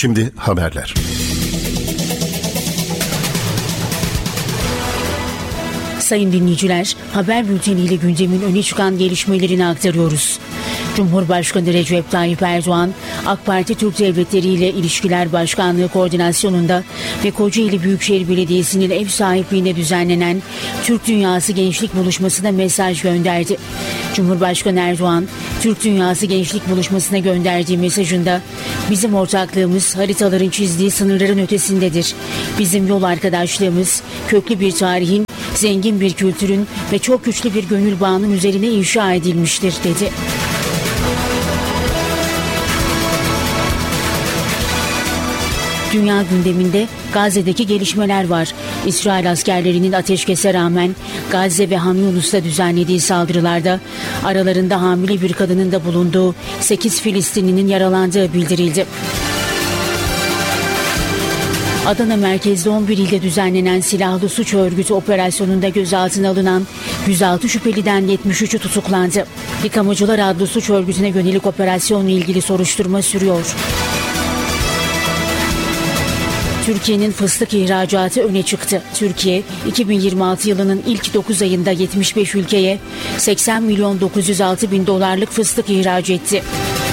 Şimdi haberler. Sayın dinleyiciler, haber bülteniyle gündemin öne çıkan gelişmelerini aktarıyoruz. Cumhurbaşkanı Recep Tayyip Erdoğan, AK Parti Türk Devletleri ile İlişkiler Başkanlığı koordinasyonunda ve Kocaeli Büyükşehir Belediyesi'nin ev sahipliğinde düzenlenen Türk Dünyası Gençlik Buluşması'na mesaj gönderdi. Cumhurbaşkanı Erdoğan, Türk Dünyası Gençlik Buluşması'na gönderdiği mesajında, "Bizim ortaklığımız haritaların çizdiği sınırların ötesindedir. Bizim yol arkadaşlığımız köklü bir tarihin, zengin bir kültürün ve çok güçlü bir gönül bağının üzerine inşa edilmiştir," dedi. Dünya gündeminde Gazze'deki gelişmeler var. İsrail askerlerinin ateşkese rağmen Gazze ve Han Yunus'ta düzenlediği saldırılarda aralarında hamile bir kadının da bulunduğu 8 Filistinlinin yaralandığı bildirildi. Adana merkezli 11 ilde düzenlenen silahlı suç örgütü operasyonunda gözaltına alınan 106 şüpheliden 73'ü tutuklandı. Yıkamacılar adlı suç örgütüne yönelik operasyonla ilgili soruşturma sürüyor. Türkiye'nin fıstık ihracatı öne çıktı. Türkiye, 2026 yılının ilk 9 ayında 75 ülkeye 80 milyon 906 bin dolarlık fıstık ihraç etti.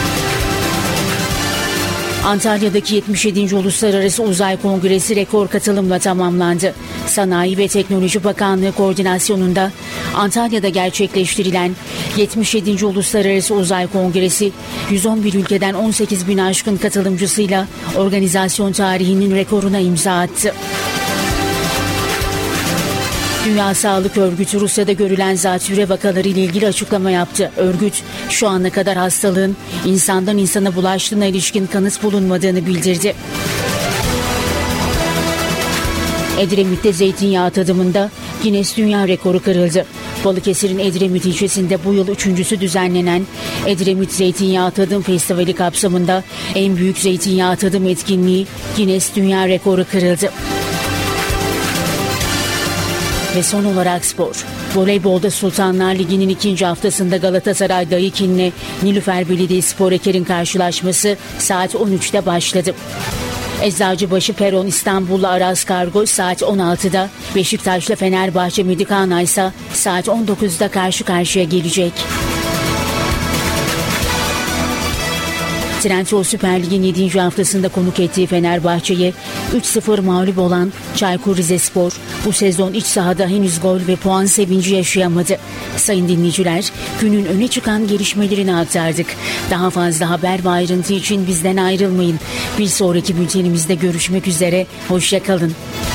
Antalya'daki 77. Uluslararası Uzay Kongresi rekor katılımla tamamlandı. Sanayi ve Teknoloji Bakanlığı koordinasyonunda Antalya'da gerçekleştirilen 77. Uluslararası Uzay Kongresi 111 ülkeden 18 bin aşkın katılımcısıyla organizasyon tarihinin rekoruna imza attı. Dünya Sağlık Örgütü Rusya'da görülen zatürre vakaları ile ilgili açıklama yaptı. Örgüt, şu ana kadar hastalığın insandan insana bulaştığına ilişkin kanıt bulunmadığını bildirdi. Edremit'te zeytinyağı tadımında Guinness Dünya Rekoru kırıldı. Balıkesir'in Edremit ilçesinde bu yıl 3.'sü düzenlenen Edremit Zeytinyağı Tadım Festivali kapsamında en büyük zeytinyağı tadım etkinliği Guinness Dünya Rekoru kırıldı. Ve son olarak spor. Voleybolda Sultanlar Ligi'nin 2. haftasında Galatasaray Daikin'le Nilüfer Belediyespor Eker'in karşılaşması saat 13'te başladı. Eczacıbaşı Peron İstanbul'la Aras Kargo saat 16'da, Beşiktaş'la Fenerbahçe Medikana ise saat 19'da karşı karşıya gelecek. Trendyol Süper Lig'in 7. haftasında konuk ettiği Fenerbahçe'ye 3-0 mağlup olan Çaykur Rizespor bu sezon iç sahada henüz gol ve puan sevinci yaşayamadı. Sayın dinleyiciler, günün öne çıkan gelişmelerini aktardık. Daha fazla haber ve ayrıntı için bizden ayrılmayın. Bir sonraki bültenimizde görüşmek üzere, hoşça kalın.